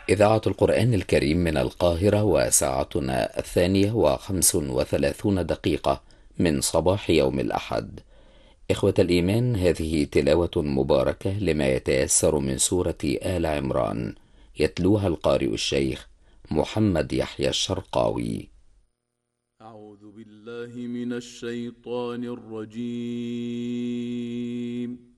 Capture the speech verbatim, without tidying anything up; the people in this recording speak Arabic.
إذاعة القرآن الكريم من القاهرة، وساعتنا الثانية وخمس وثلاثون دقيقة من صباح يوم الأحد. إخوة الإيمان، هذه تلاوة مباركة لما يتيسر من سورة آل عمران، يتلوها القارئ الشيخ محمد يحيى الشرقاوي. أعوذ بالله من الشيطان الرجيم.